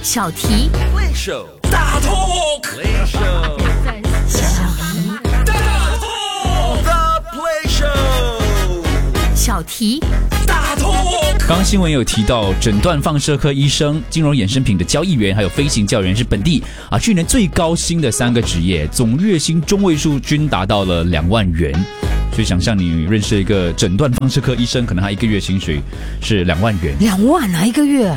小题， 大 talk， 小题， 大 talk。 刚刚新闻有提到，诊断放射科医生、金融衍生品的交易员，还有飞行教员是本地去年最高薪的3个职业，总月薪中位数均达到了2万元。所以想象你认识一个诊断放射科医生，可能他一个月薪水是2万元。 2万啊，一个月啊！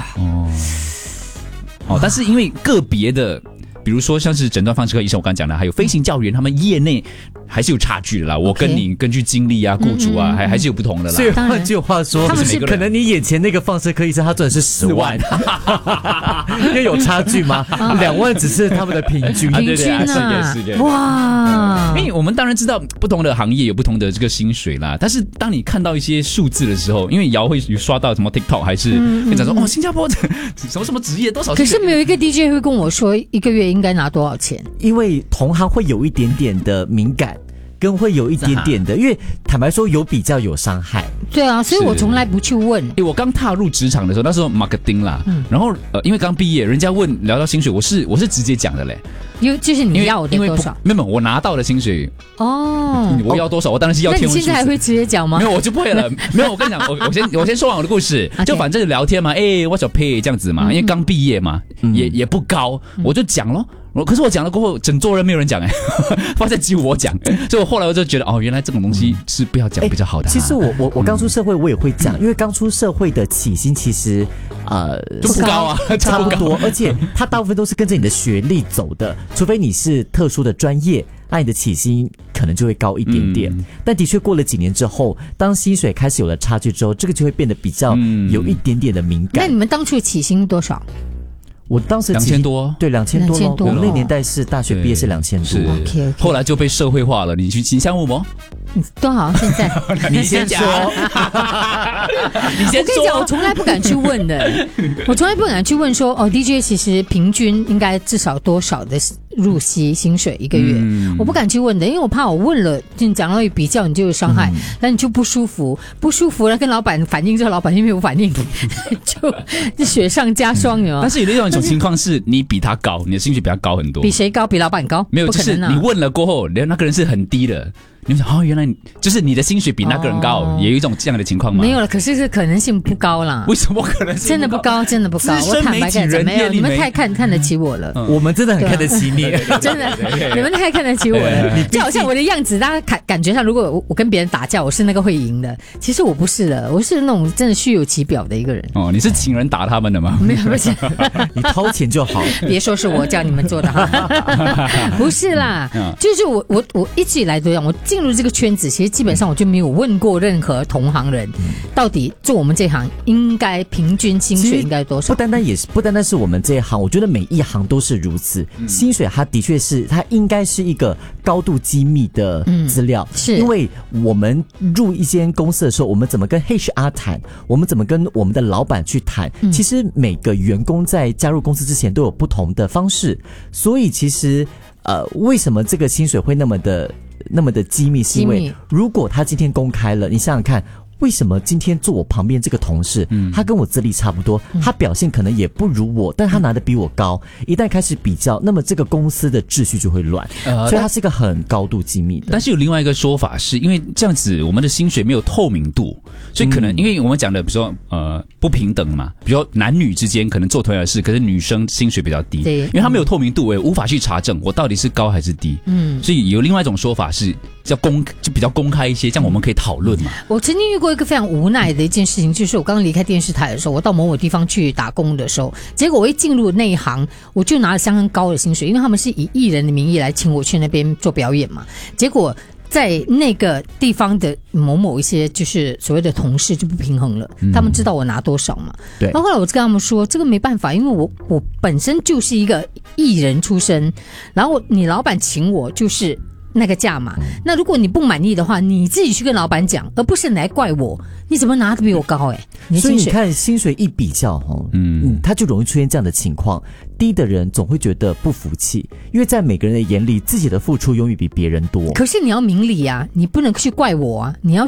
但是因为个别的，比如说像是诊断放射科医生，我刚刚讲的，还有飞行教员，他们业内还是有差距的啦。我跟你根据经历啊、雇主啊，还是有不同的啦。 所以换句话说，可能你眼前那个放射科医生他赚的是10万，因为有差距吗？2万只是他们的平均， 平均啊， 是哇！ 因为我们当然知道不同的行业有不同的这个薪水啦，但是当你看到一些数字的时候，因为瑶会有刷到什么 TikTok 还是跟讲说新加坡什么什么职业多少， 可是没有一个 DJ 会跟我说一个月应该拿多少钱， 因为同行会有一点点的敏感。跟会有一点点的，因为坦白说有比较有伤害。 对啊，所以我从来不去问。 我刚踏入职场的时候，那时候 marketing 啦，然后因为刚毕业，人家聊到薪水，我是直接讲的嘞。 就是你要的多少？ 没有，我拿到的薪水我要多少？我当然是要天文数字。 那你现在还会直接讲吗？ 没有，我就不会了。没有，我跟你讲，我先说完我的故事，就反正聊天嘛，what's your pay 这样子嘛，因为刚毕业嘛，也不高，我就讲咯。可是我讲了过后，整桌人没有人讲发现只有我讲，所以我后来我就觉得原来这种东西是不要讲比较好的。 其实我刚出社会我也会讲，因为刚出社会的起薪其实就不高啊， 差不多，而且它大部分都是跟着你的学历走的，除非你是特殊的专业，那你的起薪可能就会高一点点。但的确过了几年之后，当薪水开始有了差距之后，这个就会变得比较有一点点的敏感。 那你们当初起薪多少？ 我当时2000多， 对，2000多咯。我们那年代是大学毕业是2000多 ，OK。 后来就被社会化了。你去形象问我多好？现在你先讲， 你先说。我跟你讲，我从来不敢去问的，我从来不敢去问说DJ 其实平均应该至少多少的入息薪水一个月，我不敢去问的，因为我怕我问了，就讲到比较你就有伤害，那你就不舒服了，跟老板反映，这个老板就没有反应，就雪上加霜有。 但是有另外一种情况是，你比他高，你的薪水比他高很多。 比谁高？比老板高？ 没有，就是你问了过后，那个人是很低的。你们想原来就是你的薪水比那个人高，也有一种这样的情况吗？ 没有了，可是可能性不高啦。 为什么可能性真的不高？真的不高。我坦白讲，没有，你们太看得起我了。 我们真的很看得起你， 真的，你们太看得起我了。就好像我的样子，大家感觉上，如果我跟别人打架，我是那个会赢的。其实我不是的，我是那种真的虚有其表的一个人。 你是请人打他们的吗？ 没有，不是， 你掏钱就好。 别说是我叫你们做的哈，不是啦，就是我一直以来都这样，我进入这个圈子。其实基本上我就没有问过任何同行人，到底做我们这行应该平均薪水应该多少？ 不单单是我们这一行，我觉得每一行都是如此。薪水它的确是，它应该是一个高度机密的资料， 是因为我们入一间公司的时候，我们怎么跟 HR 谈，我们怎么跟我们的老板去谈，其实每个员工在加入公司之前都有不同的方式，所以其实为什么这个薪水会那么的机密，是因为如果他今天公开了，你想想看，为什么今天坐我旁边这个同事，他跟我资历差不多，他表现可能也不如我，但他拿的比我高，一旦开始比较，那么这个公司的秩序就会乱，所以它是一个很高度机密的。 但是有另外一个说法是，因为这样子我们的薪水没有透明度，所以可能因为我们讲的比如说不平等嘛，比如说男女之间可能做同样的事，可是女生薪水比较低，因为他没有透明度，我也无法去查证我到底是高还是低。所以有另外一种说法是就比较公开一些，这样我们可以讨论嘛。 我曾经遇过一个非常无奈的一件事情，就是我刚离开电视台的时候，我到某某地方去打工的时候，结果我一进入那一行，我就拿了相当高的薪水，因为他们是以艺人的名义来请我去那边做表演嘛。结果在那个地方的某一些就是所谓的同事就不平衡了，他们知道我拿多少嘛。 对。 然后后来我就跟他们说，这个没办法，因为我本身就是一个艺人出身，然后你老板请我就是那个价嘛，那如果你不满意的话，你自己去跟老板讲，而不是你来怪我，你怎么拿得比我高所以你看薪水一比较他就容易出现这样的情况，低的人总会觉得不服气，因为在每个人的眼里，自己的付出永远比别人多。 可是你要明理啊，你不能去怪我啊，你要去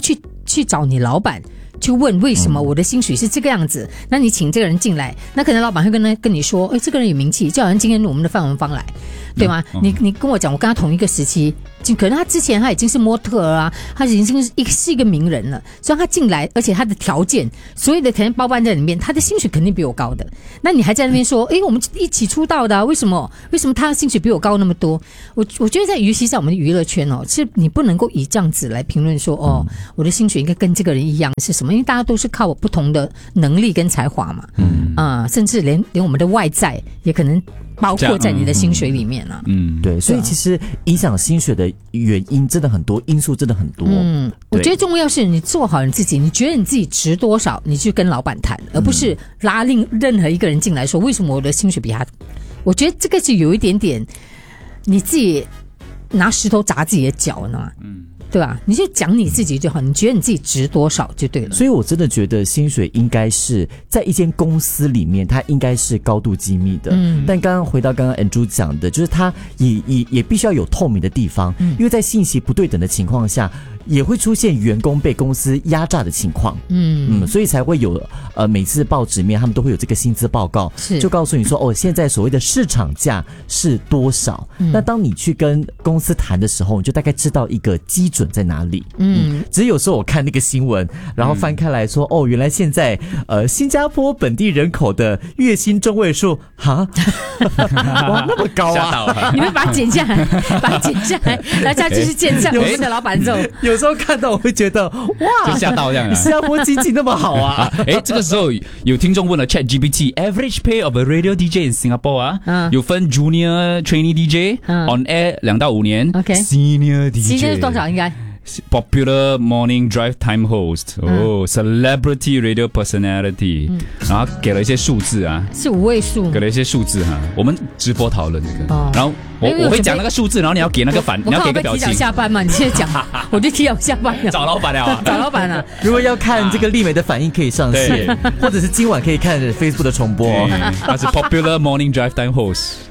去找你老板。就问为什么我的薪水是这个样子？那你请这个人进来，那可能老板会跟你说，这个人有名气，就好像今天我们的范文芳来，对吗？你跟我讲，我跟他同一个时期，可能他之前他已经是模特啊，他已经是一个名人了，所以他进来，而且他的条件，所有的条件包办在里面，他的薪水肯定比我高的。那你还在那边说，我们一起出道的啊，为什么他的薪水比我高那么多？我觉得尤其在我们的娱乐圈哦，其实你不能够以这样子来评论说，我的薪水应该跟这个人一样是什么？因为大家都是靠我不同的能力跟才华嘛，甚至连我们的外在也可能包括在你的薪水里面啊。 对，所以其实影响薪水的原因真的很多，因素真的很多。 我觉得重要是你做好你自己，你觉得你自己值多少，你去跟老板谈，而不是拉任何一个人进来说为什么我的薪水比他。我觉得这个是有一点点你自己拿石头砸自己的脚呢。对吧？你就讲你自己就好，你觉得你自己值多少就对了。 所以我真的觉得薪水应该是在一间公司里面，它应该是高度机密的。但刚刚回到刚刚 Andrew 讲的，就是它也必须要有透明的地方，因为在信息不对等的情况下，也会出现员工被公司压榨的情况。所以才会有每次报纸面他们都会有这个薪资报告，就告诉你说现在所谓的市场价是多少。那当你去跟公司谈的时候，你就大概知道一个基准在哪里。只是有时候我看那个新闻，然后翻开来说，原来现在新加坡本地人口的月薪中位数哇那么高啊！ 你们把它剪下来，然后再继续见上我们的老板之后， 有时候看到我会觉得哇， 就吓到这样新加坡经济那么好啊！ 这个时候有听众问了 ChatGPT average pay of a radio DJ in Singapore 有分 Junior Trainee DJ on air 2到5年 Senior DJ 是多少应该 Popular morning drive time host Celebrity radio personality 然后给了一些数字啊， 是5位数， 给了一些数字哈，我们直播讨论这个，然后我会讲那个数字，然后你要给那个你要给个表情。 我提早下班嘛，你现在讲，我就提早下班了， 找老板了， 找老板了。 如果要看这个丽美的反应，可以上线，或者是今晚可以看 Facebook 的重播。 它是 Popular morning drive time host。